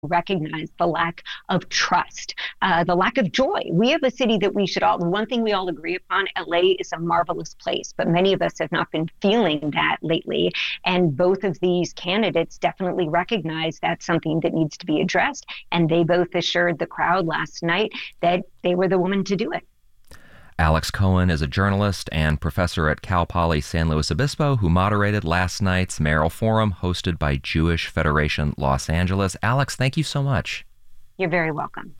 recognize the lack of trust, the lack of joy. We have a city that the one thing we all agree upon, LA is a marvelous place, but many of us have not been feeling that lately. And both of these candidates definitely recognize that's something that needs to be addressed. And they both assured the crowd last night that they were the woman to do it. Alex Cohen is a journalist and professor at Cal Poly San Luis Obispo who moderated last night's mayoral forum hosted by Jewish Federation Los Angeles. Alex, thank you so much. You're very welcome.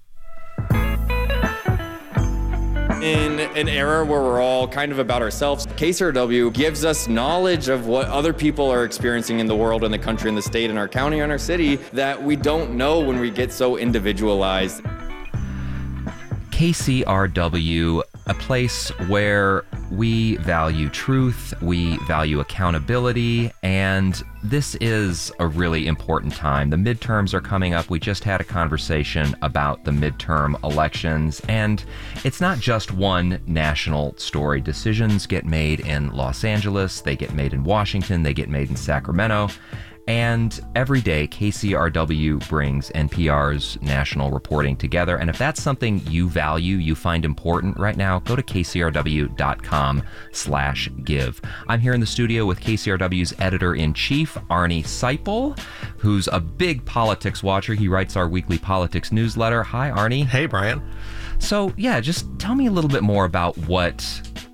In an era where we're all kind of about ourselves, KCRW gives us knowledge of what other people are experiencing in the world, in the country, in the state, in our county, in our city, that we don't know when we get so individualized. KCRW, a place where we value truth, we value accountability, and this is a really important time. The midterms are coming up. We just had a conversation about the midterm elections, and it's not just one national story. Decisions get made in Los Angeles, they get made in Washington, they get made in Sacramento. And every day, KCRW brings NPR's national reporting together. And if that's something you value, you find important right now, go to kcrw.com/give. I'm here in the studio with KCRW's editor-in-chief, Arnie Seipel, who's a big politics watcher. He writes our weekly politics newsletter. Hi, Arnie. Hey, Brian. So, yeah, just tell me a little bit more about what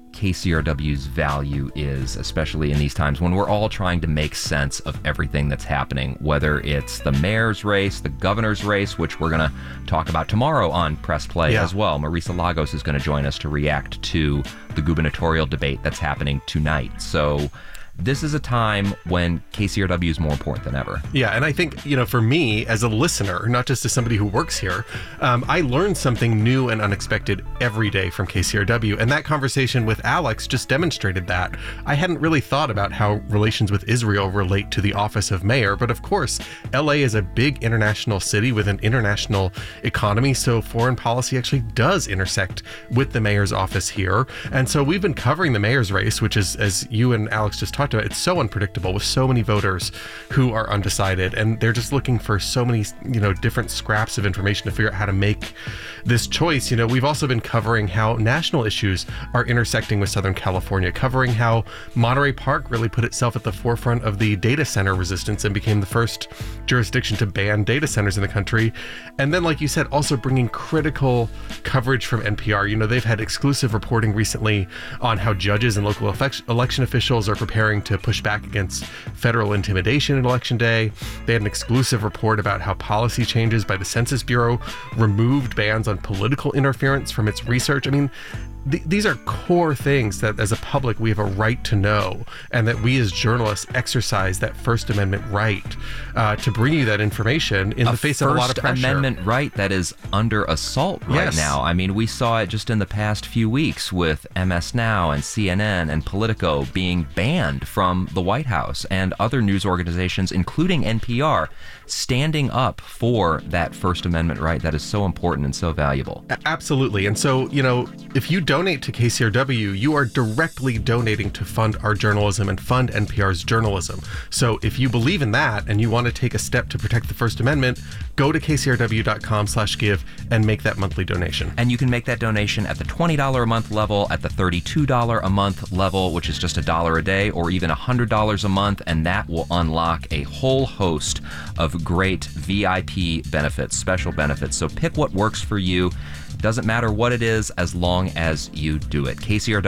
KCRW's value is, especially in these times when we're all trying to make sense of everything that's happening, whether it's the mayor's race, the governor's race, which we're going to talk about tomorrow on Press Play as well. Marisa Lagos is going to join us to react to the gubernatorial debate that's happening tonight. So this is a time when KCRW is more important than ever. Yeah, and I think, for me as a listener, not just as somebody who works here, I learn something new and unexpected every day from KCRW. And that conversation with Alex just demonstrated that. I hadn't really thought about how relations with Israel relate to the office of mayor. But of course, LA is a big international city with an international economy. So foreign policy actually does intersect with the mayor's office here. And so we've been covering the mayor's race, which is, as you and Alex just talked about, it's so unpredictable with so many voters who are undecided, and they're just looking for so many, different scraps of information to figure out how to make this choice. We've also been covering how national issues are intersecting with Southern California, covering how Monterey Park really put itself at the forefront of the data center resistance and became the first jurisdiction to ban data centers in the country. And then, like you said, also bringing critical coverage from NPR. They've had exclusive reporting recently on how judges and local election officials are preparing to push back against federal intimidation in Election Day. They had an exclusive report about how policy changes by the Census Bureau removed bans on political interference from its research. I mean, these are core things that as a public we have a right to know, and that we as journalists exercise that First Amendment right to bring you that information in the face of a lot of pressure. First Amendment right that is under assault right now. I mean, we saw it just in the past few weeks with MS Now and CNN and Politico being banned from the White House, and other news organizations, including NPR, standing up for that First Amendment right that is so important and so valuable. Absolutely. And so, if you donate to KCRW, you are directly donating to fund our journalism and fund NPR's journalism. So if you believe in that and you want to take a step to protect the First Amendment, go to kcrw.com/give and make that monthly donation. And you can make that donation at the $20 a month level, at the $32 a month level, which is just $1 a day, or even $100 a month, and that will unlock a whole host of great VIP benefits, special benefits. So pick what works for you. Doesn't matter what it is, as long as you do it.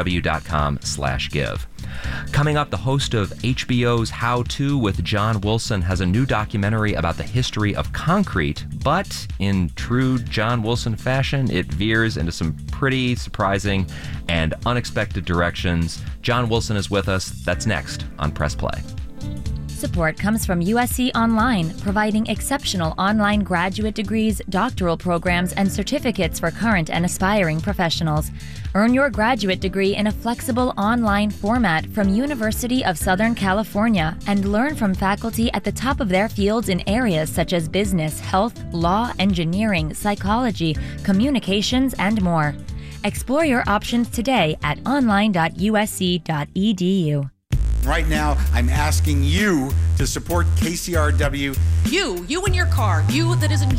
kcrw.com/give. Coming up, the host of HBO's How To with John Wilson has a new documentary about the history of concrete, but in true John Wilson fashion, it veers into some pretty surprising and unexpected directions. John Wilson is with us. That's next on Press Play. Support comes from USC Online, providing exceptional online graduate degrees, doctoral programs, and certificates for current and aspiring professionals. Earn your graduate degree in a flexible online format from University of Southern California and learn from faculty at the top of their fields in areas such as business, health, law, engineering, psychology, communications, and more. Explore your options today at online.usc.edu. right now, I'm asking you to support KCRW. You in your car, you that is